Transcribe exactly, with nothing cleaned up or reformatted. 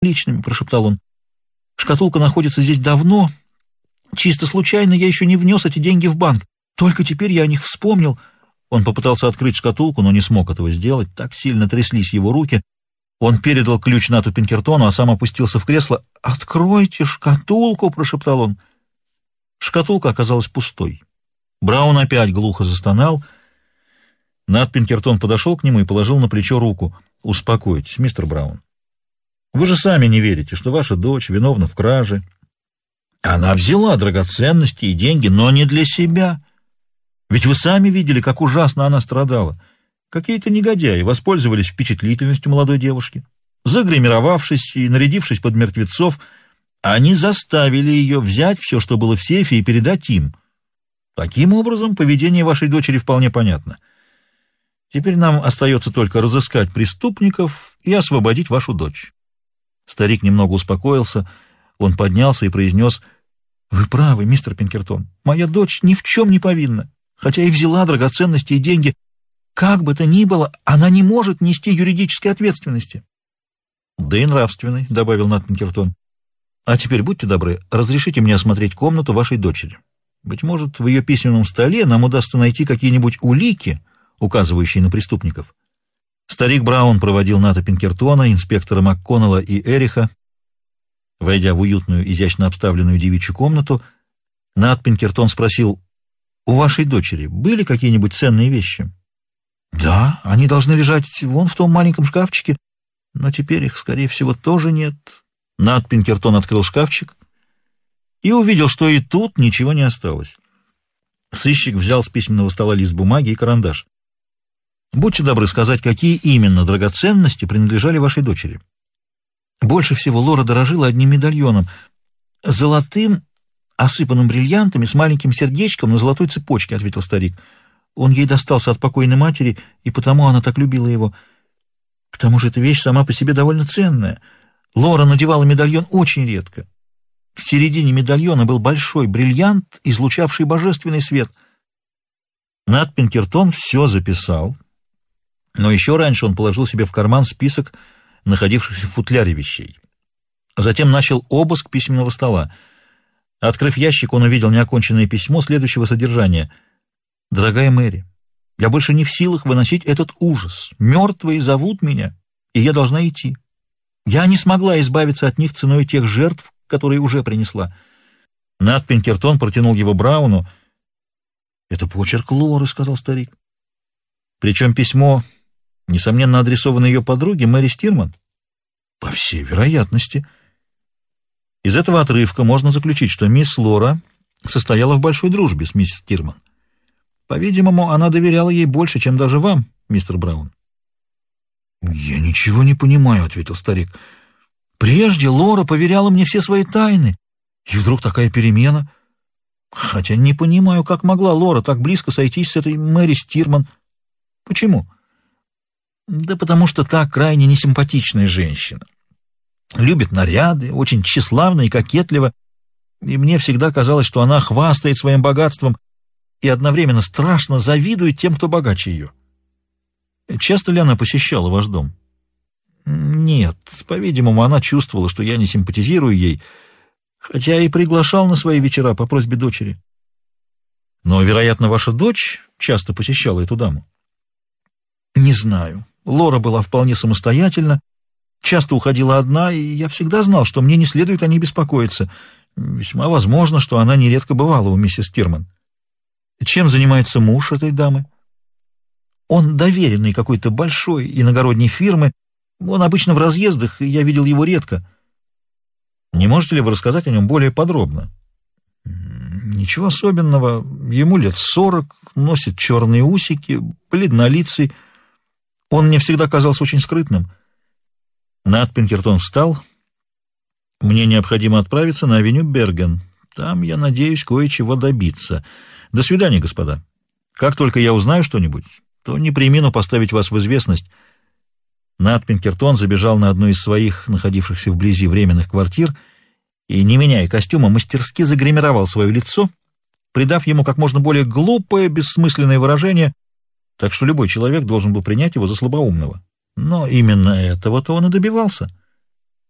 личными», — прошептал он. «Шкатулка находится здесь давно. Чисто случайно я еще не внес эти деньги в банк. Только теперь я о них вспомнил». Он попытался открыть шкатулку, но не смог этого сделать. Так сильно тряслись его руки. Он передал ключ Нату Пинкертону, а сам опустился в кресло. «Откройте шкатулку!» — прошептал он. Шкатулка оказалась пустой. Браун опять глухо застонал. Нат Пинкертон подошел к нему и положил на плечо руку. «Успокойтесь, мистер Браун. Вы же сами не верите, что ваша дочь виновна в краже. Она взяла драгоценности и деньги, но не для себя. Ведь вы сами видели, как ужасно она страдала. Какие-то негодяи воспользовались впечатлительностью молодой девушки. Загримировавшись и нарядившись под мертвецов, они заставили ее взять все, что было в сейфе, и передать им. Таким образом, поведение вашей дочери вполне понятно. Теперь нам остается только разыскать преступников и освободить вашу дочь». Старик немного успокоился. Он поднялся и произнес: «Вы правы, мистер Пинкертон. Моя дочь ни в чем не повинна, хотя и взяла драгоценности и деньги. Как бы то ни было, она не может нести юридической ответственности». «Да и нравственной», — добавил Нат Пинкертон. «А теперь, будьте добры, разрешите мне осмотреть комнату вашей дочери. Быть может, в ее письменном столе нам удастся найти какие-нибудь улики, указывающие на преступников». Старик Браун проводил Ната Пинкертона, инспектора МакКоннелла и Эриха. Войдя в уютную, изящно обставленную девичью комнату, Нат Пинкертон спросил: «У вашей дочери были какие-нибудь ценные вещи?» «Да, они должны лежать вон в том маленьком шкафчике, но теперь их, скорее всего, тоже нет». Нат Пинкертон открыл шкафчик и увидел, что и тут ничего не осталось. Сыщик взял с письменного стола лист бумаги и карандаш. «Будьте добры сказать, какие именно драгоценности принадлежали вашей дочери». «Больше всего Лора дорожила одним медальоном, золотым, осыпанным бриллиантами, с маленьким сердечком на золотой цепочке», — ответил старик. «Он ей достался от покойной матери, и потому она так любила его. К тому же эта вещь сама по себе довольно ценная. Лора надевала медальон очень редко. В середине медальона был большой бриллиант, излучавший божественный свет». Нат Пинкертон все записал, но еще раньше он положил себе в карман список находившихся в футляре вещей. Затем начал обыск письменного стола. Открыв ящик, он увидел неоконченное письмо следующего содержания: «Дорогая Мэри, я больше не в силах выносить этот ужас. Мертвые зовут меня, и я должна идти. Я не смогла избавиться от них ценой тех жертв, которые уже принесла». Нат Пинкертон протянул его Брауну. «Это почерк Лоры», — сказал старик. «Причем письмо, несомненно, адресовано ее подруге Мэри Стирман?» «По всей вероятности». Из этого отрывка можно заключить, что мисс Лора состояла в большой дружбе с мисс Стирман. По-видимому, она доверяла ей больше, чем даже вам, мистер Браун. «Я ничего не понимаю», — ответил старик. «Прежде Лора поверяла мне все свои тайны, и вдруг такая перемена. Хотя не понимаю, как могла Лора так близко сойтись с этой Мэри Стирман. Почему?» «Да потому что та крайне несимпатичная женщина. Любит наряды, очень тщеславна и кокетлива, и мне всегда казалось, что она хвастает своим богатством и одновременно страшно завидует тем, кто богаче ее. Часто ли она посещала ваш дом?» «Нет, по-видимому, она чувствовала, что я не симпатизирую ей, хотя и приглашал на свои вечера по просьбе дочери». «Но, вероятно, ваша дочь часто посещала эту даму?» «Не знаю. Лора была вполне самостоятельна, часто уходила одна, и я всегда знал, что мне не следует о ней беспокоиться. Весьма возможно, что она нередко бывала у миссис Стирман». «Чем занимается муж этой дамы?» «Он доверенный какой-то большой иногородней фирмы. Он обычно в разъездах, и я видел его редко». «Не можете ли вы рассказать о нем более подробно?» «Ничего особенного. Ему лет сорок, носит черные усики, бледнолицый. Он мне всегда казался очень скрытным». Нат Пинкертон встал. «Мне необходимо отправиться на авеню Берген. Там, я надеюсь, кое-чего добиться. До свидания, господа. Как только я узнаю что-нибудь, то не премину поставить вас в известность». Нат Пинкертон забежал на одну из своих, находившихся вблизи временных квартир, и, не меняя костюма, мастерски загримировал свое лицо, придав ему как можно более глупое, бессмысленное выражение, так что любой человек должен был принять его за слабоумного. Но именно этого-то он и добивался.